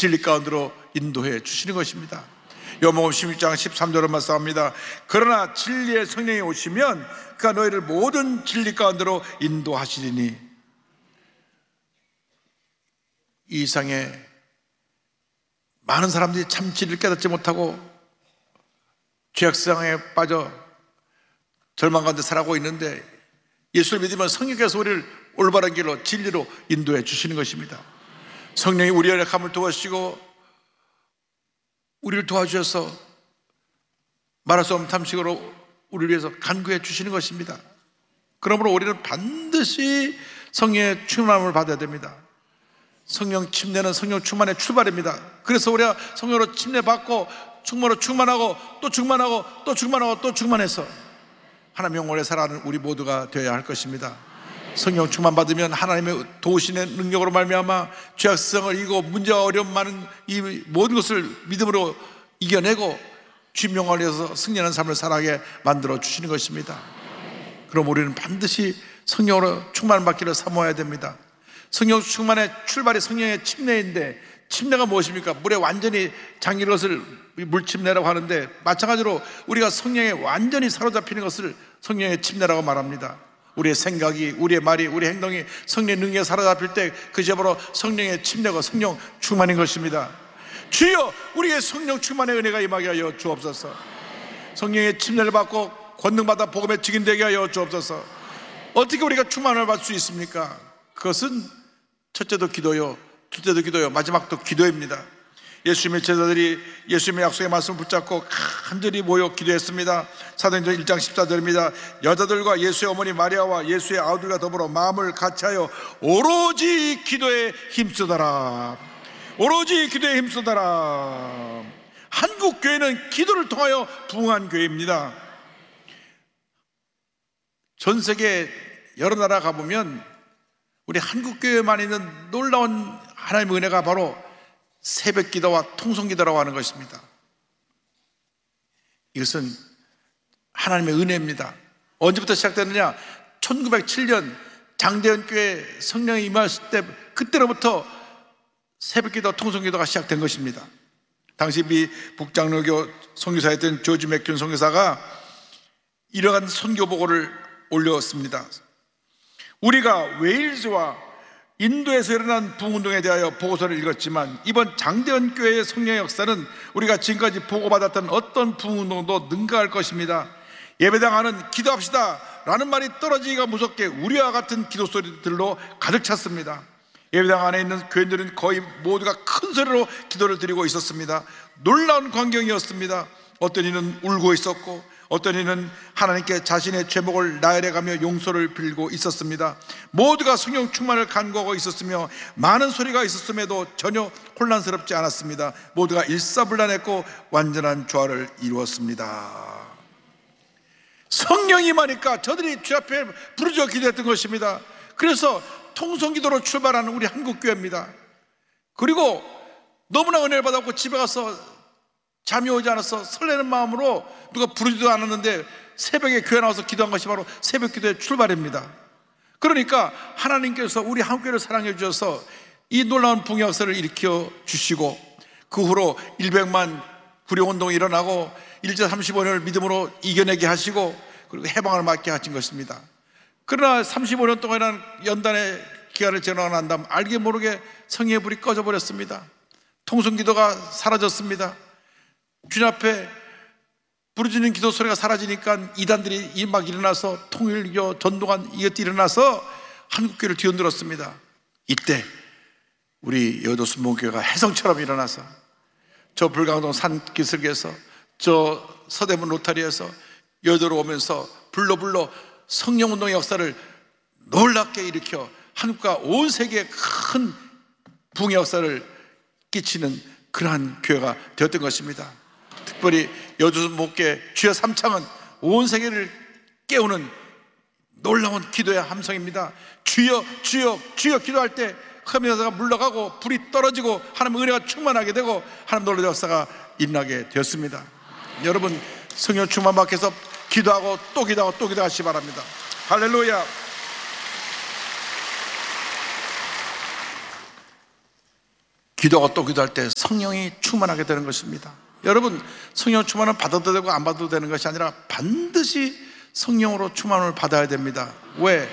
진리 가운데로 인도해 주시는 것입니다. 요한복음 16장 13절로 말씀합니다. 그러나 진리의 성령이 오시면 그가 너희를 모든 진리 가운데로 인도하시리니. 이 이상에 많은 사람들이 참 진리를 깨닫지 못하고 죄악상에 빠져 절망 가운데 살아가고 있는데, 예수를 믿으면 성령께서 우리를 올바른 길로 진리로 인도해 주시는 것입니다. 성령이 우리의 연약함을 도와주시고 우리를 도와주셔서 말할 수 없는 탐식으로 우리를 위해서 간구해 주시는 것입니다. 그러므로 우리는 반드시 성령의 충만함을 받아야 됩니다. 성령 침례는 성령 충만의 출발입니다. 그래서 우리가 성령으로 침례받고 충만으로 충만하고 또 충만하고 또 충만하고 또 충만해서 하나님의 영혼에 살아가는 우리 모두가 되어야 할 것입니다. 성령 충만 받으면 하나님의 도우시는 능력으로 말미암아 죄악성을 이기고 문제와 어려움 많은 이 모든 것을 믿음으로 이겨내고 주님 영광을 위해서 승리하는 삶을 살아가게 만들어 주시는 것입니다. 그럼 우리는 반드시 성령으로 충만받기를 사모해야 됩니다. 성령 충만의 출발이 성령의 침례인데, 침례가 무엇입니까? 물에 완전히 잠기는 것을 물침례라고 하는데, 마찬가지로 우리가 성령에 완전히 사로잡히는 것을 성령의 침례라고 말합니다. 우리의 생각이, 우리의 말이, 우리의 행동이 성령의 능력에 사로잡힐 때 그것이 바로 성령의 침례가 성령 충만인 것입니다. 주여, 우리의 성령 충만의 은혜가 임하게 하여 주옵소서. 성령의 침례를 받고 권능받아 복음의 증인 되게 하여 주옵소서. 어떻게 우리가 충만을 받을 수 있습니까? 그것은 첫째도 기도요, 둘째도 기도요, 마지막도 기도입니다. 예수님의 제자들이 예수님의 약속의 말씀을 붙잡고 간절히 모여 기도했습니다. 사도행전 1장 14절입니다. 여자들과 예수의 어머니 마리아와 예수의 아들과 더불어 마음을 같이하여 오로지 기도에 힘쓰더라. 오로지 기도에 힘쓰더라. 한국 교회는 기도를 통하여 부흥한 교회입니다. 전 세계 여러 나라 가보면 우리 한국 교회만 있는 놀라운 하나님의 은혜가 바로 새벽 기도와 통성 기도라고 하는 것입니다. 이것은 하나님의 은혜입니다. 언제부터 시작됐느냐? 1907년 장대현 교회 성령이 임하실 때, 그때로부터 새벽 기도, 통성 기도가 시작된 것입니다. 당시 미 북장로교 선교사였던 조지 맥균 선교사가 이러한 선교 보고를 올렸습니다. 우리가 웨일즈와 인도에서 일어난 부흥운동에 대하여 보고서를 읽었지만, 이번 장대현 교회의 성령의 역사는 우리가 지금까지 보고받았던 어떤 부흥운동도 능가할 것입니다. 예배당 안은 기도합시다 라는 말이 떨어지기가 무섭게 우리와 같은 기도 소리들로 가득 찼습니다. 예배당 안에 있는 교인들은 거의 모두가 큰 소리로 기도를 드리고 있었습니다. 놀라운 광경이었습니다. 어떤 이는 울고 있었고, 어떤 이는 하나님께 자신의 죄목을 나열해가며 용서를 빌고 있었습니다. 모두가 성령 충만을 간구하고 있었으며 많은 소리가 있었음에도 전혀 혼란스럽지 않았습니다. 모두가 일사불란했고 완전한 조화를 이루었습니다. 성령이 임하니까 저들이 주 앞에 부르짖어 기도했던 것입니다. 그래서 통성기도로 출발하는 우리 한국교회입니다. 그리고 너무나 은혜를 받았고 집에 가서 잠이 오지 않아서 설레는 마음으로, 누가 부르지도 않았는데 새벽에 교회 나와서 기도한 것이 바로 새벽 기도의 출발입니다. 그러니까 하나님께서 우리 한국교회를 사랑해 주셔서 이 놀라운 부흥의 역사를 일으켜 주시고, 그 후로 100만 구령운동이 일어나고 1제 35년을 믿음으로 이겨내게 하시고, 그리고 해방을 맞게 하신 것입니다. 그러나 35년 동안이라는 연단의 기간을 지나고 난 다음 알게 모르게 성령의 불이 꺼져버렸습니다. 통성기도가 사라졌습니다. 주님 앞에 부르짖는 기도 소리가 사라지니까 이단들이 막 일어나서 통일교, 전동한 이것들이 일어나서 한국교회를 뒤흔들었습니다. 이때 우리 여도 순복음교회가 해성처럼 일어나서 저 불광동 산기슭에서, 저 서대문 로타리에서 여도로 오면서 불러 성령운동의 역사를 놀랍게 일으켜 한국과 온 세계에 큰 부흥의 역사를 끼치는 그러한 교회가 되었던 것입니다. 특별히 여주목계 주여 삼창은 온 세계를 깨우는 놀라운 기도의 함성입니다. 주여 주여 주여 기도할 때 흑암의 물러가고 불이 떨어지고 하나님의 은혜가 충만하게 되고 하나님 놀라운 역사가 일어나게 되었습니다. 여러분, 성령 충만 받기 위해서 기도하고 또 기도하고 또 기도하시기 바랍니다. 할렐루야. 기도하고 또 기도할 때 성령이 충만하게 되는 것입니다. 여러분, 성령 충만은 받아도 되고 안 받아도 되는 것이 아니라 반드시 성령으로 충만을 받아야 됩니다. 왜?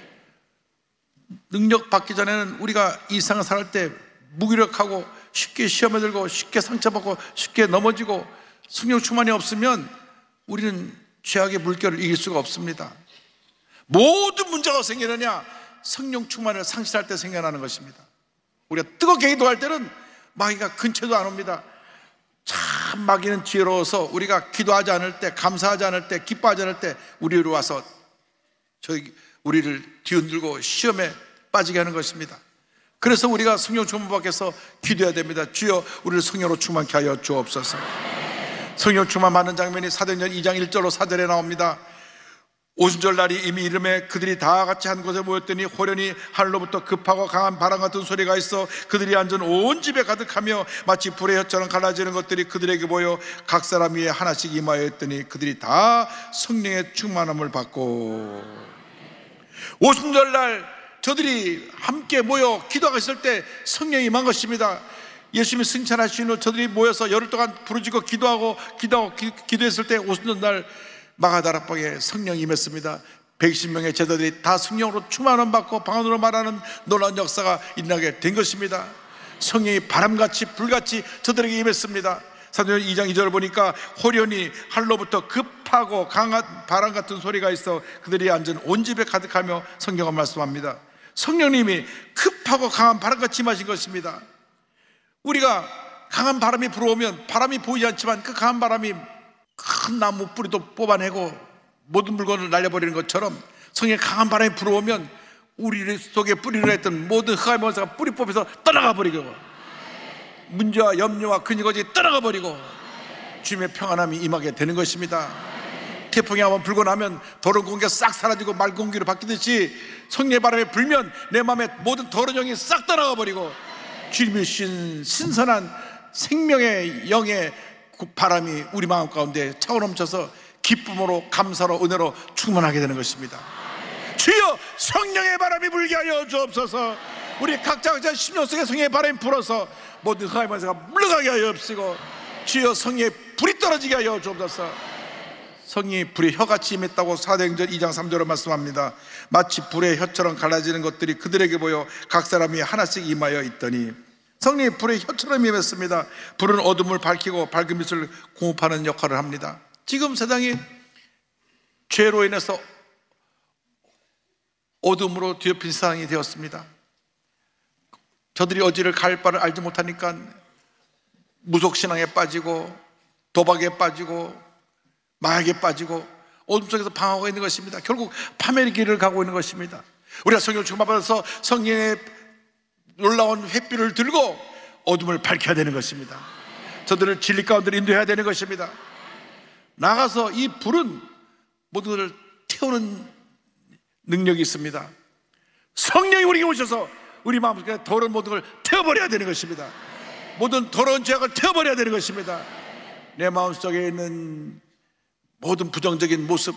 능력 받기 전에는 우리가 이 세상을 살 때 무기력하고 쉽게 시험에 들고 쉽게 상처받고 쉽게 넘어지고, 성령 충만이 없으면 우리는 죄악의 물결을 이길 수가 없습니다. 모든 문제가 생기느냐, 성령 충만을 상실할 때 생겨나는 것입니다. 우리가 뜨겁게 기도할 때는 마귀가 근처도 안 옵니다. 참 마귀는 지혜로워서 우리가 기도하지 않을 때, 감사하지 않을 때, 기뻐하지 않을 때 우리로 와서 우리를 뒤흔들고 시험에 빠지게 하는 것입니다. 그래서 우리가 성령 충만 받기 위해서 기도해야 됩니다. 주여 우리를 성령으로 충만케 하여 주옵소서. 성령 충만 받는 장면이 사도행전 2장 1절로 4절에 나옵니다. 오순절 날이 이미 이름에 그들이 다 같이 한 곳에 모였더니 호련히 하늘로부터 급하고 강한 바람 같은 소리가 있어 그들이 앉은 온 집에 가득하며 마치 불의 혀처럼 갈라지는 것들이 그들에게 보여 각 사람 위에 하나씩 임하여 있더니 그들이 다 성령의 충만함을 받고. 오순절 날 저들이 함께 모여 기도하고 있을 때 성령이 임한 것입니다. 예수님이 승천하신 후 저들이 모여서 열흘 동안 부르짖고 기도했을 때 오순절 날 마가다락방에 성령이 임했습니다. 120명의 제자들이 다 성령으로 충만함 받고 방언으로 말하는 놀라운 역사가 일어나게 된 것입니다. 성령이 바람같이 불같이 저들에게 임했습니다. 사도행전 2장 2절을 보니까 호련히 하늘로부터 급하고 강한 바람 같은 소리가 있어 그들이 앉은 온 집에 가득하며 성경은 말씀합니다. 성령님이 급하고 강한 바람같이 임하신 것입니다. 우리가 강한 바람이 불어오면, 바람이 보이지 않지만 그 강한 바람이 큰 나무 뿌리도 뽑아내고 모든 물건을 날려버리는 것처럼 성령의 강한 바람이 불어오면 우리 속에 뿌리로 했던 모든 흑암의 원수가 뿌리 뽑혀서 떠나가 버리고, 문제와 염려와 근육이 떠나가 버리고 주님의 평안함이 임하게 되는 것입니다. 태풍이 한번 불고 나면 더러운 공기가 싹 사라지고 맑은 공기로 바뀌듯이 성령의 바람이 불면 내 마음에 모든 더러운 영이 싹 떠나가 버리고 주님이 주신 신선한 생명의 영의 그 바람이 우리 마음 가운데 차고 넘쳐서 기쁨으로 감사로 은혜로 충만하게 되는 것입니다. 주여 성령의 바람이 불게 하여 주옵소서. 우리 각자 심령 속에 성령의 바람이 불어서 모든 흑암의 권세가 물러가게 하여 주옵시고, 주여 성령의 불이 떨어지게 하여 주옵소서. 성령이 불의 혀같이 임했다고 사도행전 2장 3절로 말씀합니다. 마치 불의 혀처럼 갈라지는 것들이 그들에게 보여 각 사람이 하나씩 임하여 있더니, 성령이 불의 혀처럼 임했습니다. 불은 어둠을 밝히고 밝은 빛을 공급하는 역할을 합니다. 지금 세상이 죄로 인해서 어둠으로 뒤엎인 세상이 되었습니다. 저들이 어디를 갈 바를 알지 못하니까 무속신앙에 빠지고 도박에 빠지고 마약에 빠지고 어둠 속에서 방황하고 있는 것입니다. 결국 파멸의 길을 가고 있는 것입니다. 우리가 성령을 충만받아서 성령의 놀라운 횃불을 들고 어둠을 밝혀야 되는 것입니다. 저들을 진리 가운데로 인도해야 되는 것입니다. 나가서 이 불은 모든 것을 태우는 능력이 있습니다. 성령이 우리에게 오셔서 우리 마음속에 더러운 모든 걸 태워버려야 되는 것입니다. 모든 더러운 죄악을 태워버려야 되는 것입니다. 내 마음속에 있는 모든 부정적인 모습,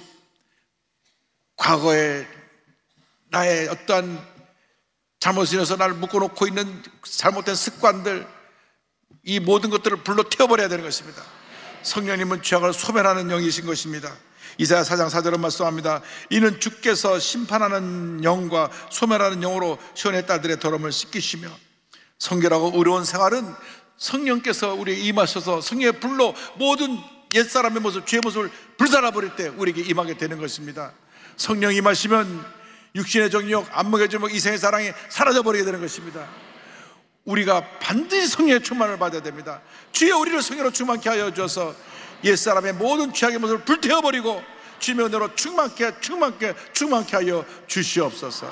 과거에 나의 어떠한 잘못을 인해서 나를 묶어놓고 있는 잘못된 습관들, 이 모든 것들을 불로 태워버려야 되는 것입니다. 성령님은 죄악을 소멸하는 영이신 것입니다. 이사야 4장 4절은 말씀합니다. 이는 주께서 심판하는 영과 소멸하는 영으로 시온의 딸들의 더러움을 씻기시며. 성결하고 의로운 생활은 성령께서 우리에게 임하셔서 성령의 불로 모든 옛사람의 모습, 죄의 모습을 불살라버릴 때 우리에게 임하게 되는 것입니다. 성령이 임하시면 육신의 정욕, 안목의 정욕, 이생의 사랑이 사라져버리게 되는 것입니다. 우리가 반드시 성령의 충만을 받아야 됩니다. 주여 우리를 성령으로 충만케 하여 주어서 옛사람의 모든 죄악의 모습을 불태워버리고 주님의 은혜로 충만케 하여 주시옵소서.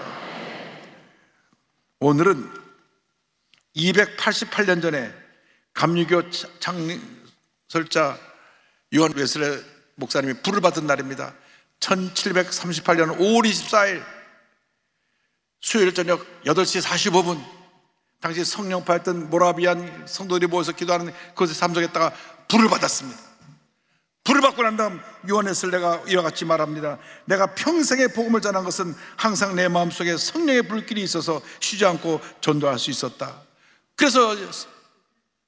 오늘은 288년 전에 감리교 창설자 요한 웨슬레 목사님이 불을 받은 날입니다. 1738년 5월 24일 수요일 저녁 8시 45분 당시 성령파였던 모라비안 성도들이 모여서 기도하는 그곳에 참석했다가 불을 받았습니다. 불을 받고 난 다음 요한 웨슬레가 이와 같이 말합니다. 내가 평생의 복음을 전한 것은 항상 내 마음속에 성령의 불길이 있어서 쉬지 않고 전도할 수 있었다. 그래서